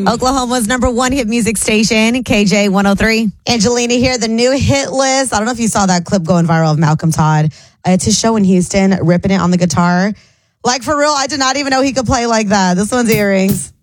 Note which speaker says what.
Speaker 1: Oklahoma's number one hit music station, KJ 103. Angelina here, the new hit list. I don't know if you saw that clip going viral of Malcolm Todd. It's his show in Houston, ripping it on the guitar. Like, for real, I did not even know he could play like that. This one's Earrings.